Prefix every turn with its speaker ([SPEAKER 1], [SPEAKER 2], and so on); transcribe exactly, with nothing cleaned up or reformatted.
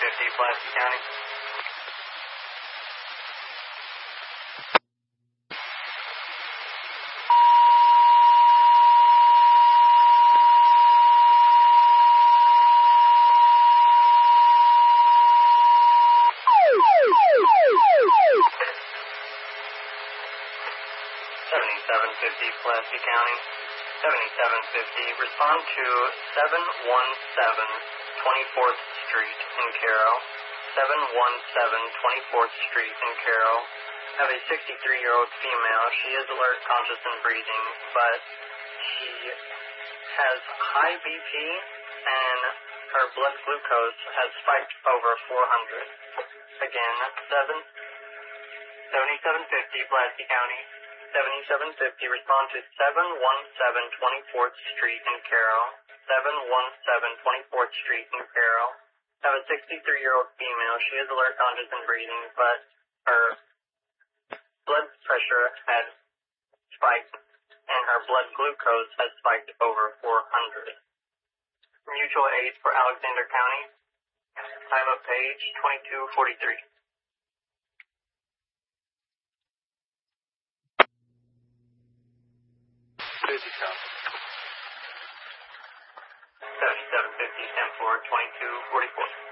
[SPEAKER 1] fifty, Pulaski County. seventy-seven fifty, Pulaski County. seventy-seven fifty, respond to seven one seven twenty-fourth Street in Caro. seven one seven twenty-fourth Street in Caro. Have a sixty-three-year-old female. She is alert, conscious, and breathing, but she has high B P and her blood glucose has spiked over four hundred. Again, seventy-seven fifty, Pulaski County. seventy-seven fifty, respond to seven one seven twenty-fourth Street in Caro. seven one seven twenty-fourth Street in Caro. Have a sixty-three-year-old female. She is alert, conscious, and breathing, but her blood pressure has spiked, and her blood glucose has spiked over four hundred. Mutual aid for Alexander County. Time of page twenty-two forty-three.
[SPEAKER 2] Busy count.
[SPEAKER 1] seventy-seven fifty, ten four, twenty-two forty-four.